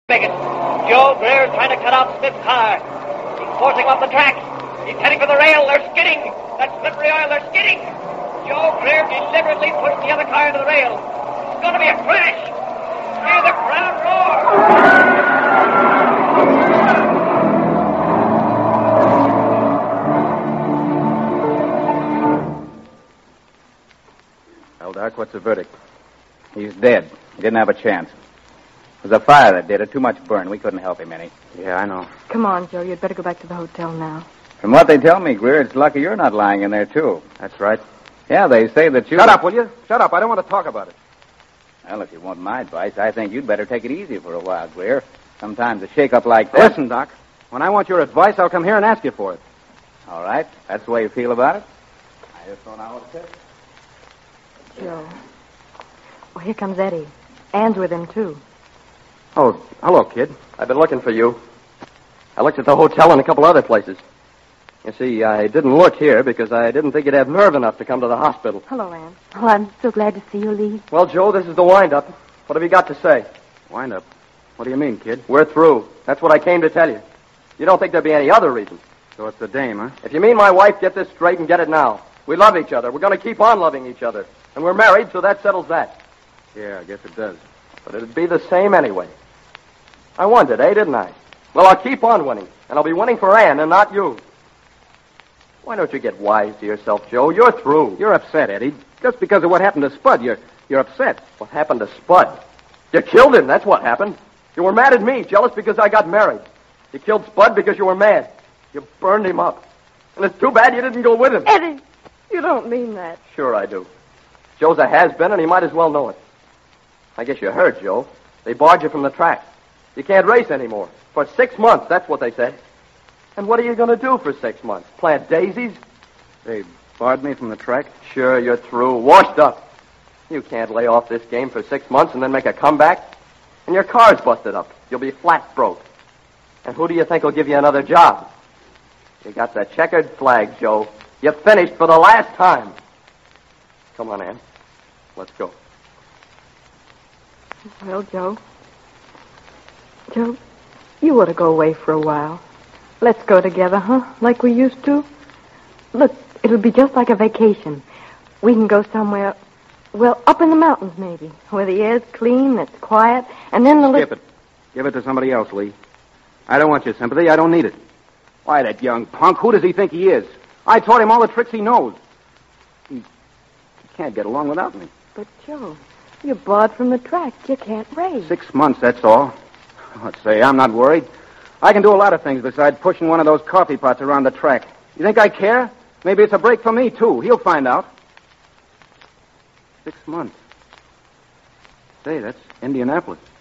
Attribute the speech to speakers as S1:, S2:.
S1: Biggin. Joe Greer's trying to cut off Smith's car. He's forcing off the tracks. He's heading for the rail. They're skidding. That slippery oil, they're skidding. Joe Greer deliberately pushed the other car into the rail. It's going to be a crash. Hear the crowd roar.
S2: Well, Doc, what's the verdict? He's dead. He didn't have a chance. It was a fire that did it. Too much burn. We couldn't help him any.
S3: Yeah, I know.
S4: Come on, Joe. You'd better go back to the hotel now.
S2: From what they tell me, Greer, it's lucky you're not lying in there, too.
S3: That's right.
S2: Yeah, they say that you...
S3: Shut up, will you? Shut up. I don't want to talk about it.
S2: Well, if you want my advice, I think you'd better take it easy for a while, Greer. Sometimes a shake-up like that...
S3: Listen, Doc. When I want your advice, I'll come here and ask you for it.
S2: All right. That's the way you feel about it? I just don't know what to say.
S4: Joe. Well, here comes Eddie. Ann's with him, too.
S3: Oh, hello, kid. I've been looking for you. I looked at the hotel and a couple other places. You see, I didn't look here because I didn't think you'd have nerve enough to come to the hospital.
S4: Hello, Ann.
S5: Oh, I'm so glad to see you, Lee.
S3: Well, Joe, this is the wind-up. What have you got to say?
S2: Wind-up? What do you mean, kid?
S3: We're through. That's what I came to tell you. You don't think there'd be any other reason?
S2: So it's the dame, huh?
S3: If you mean my wife, get this straight and get it now. We love each other. We're going to keep on loving each other. And we're married, so that settles that.
S2: Yeah, I guess it does.
S3: But it'd be the same anyway. I won today, didn't I? Well, I'll keep on winning. And I'll be winning for Ann and not you. Why don't you get wise to yourself, Joe? You're through.
S2: You're upset, Eddie. Just because of what happened to Spud, you're upset.
S3: What happened to Spud? You killed him, that's what happened. You were mad at me, jealous because I got married. You killed Spud because you were mad. You burned him up. And it's too bad you didn't go with him.
S4: Eddie, you don't mean that.
S3: Sure I do. Joe's a has-been, and he might as well know it. I guess you heard, Joe. They barred you from the track. You can't race anymore. For 6 months, that's what they said. And what are you going to do for 6 months? Plant daisies?
S2: They barred me from the track?
S3: Sure, you're through. Washed up. You can't lay off this game for 6 months and then make a comeback. And your car's busted up. You'll be flat broke. And who do you think will give you another job? You got the checkered flag, Joe. You finished for the last time. Come on, Ann. Let's go.
S4: Well, Joe, you ought to go away for a while. Let's go together, huh? Like we used to. Look, it'll be just like a vacation. We can go somewhere, well, up in the mountains maybe, where the air's clean, it's quiet, and then
S2: Skip it. Give it to somebody else, Lee. I don't want your sympathy. I don't need it. Why, that young punk, who does he think he is? I taught him all the tricks he knows. He can't get along without me.
S4: But, Joe, you're barred from the track. You can't race.
S2: 6 months, that's all. Let's say, I'm not worried. I can do a lot of things besides pushing one of those coffee pots around the track. You think I care? Maybe it's a break for me, too. He'll find out. 6 months. Say, that's Indianapolis.